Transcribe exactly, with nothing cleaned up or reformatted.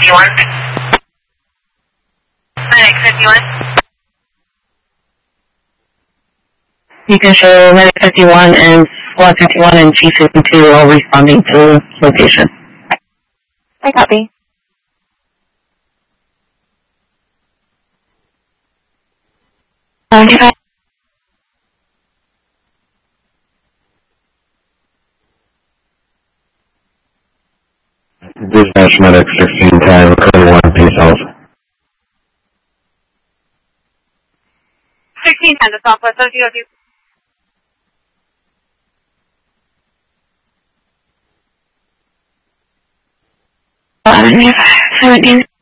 fifty-one. Medic fifty-one. You can show Medic fifty-one and Squad fifty-one and Chief fifty-two all responding to location. I copy. seventy-five. Dispatch Medic sixteen ten, code one, peace health. sixteen ten to Southwest O T O T. seventeen.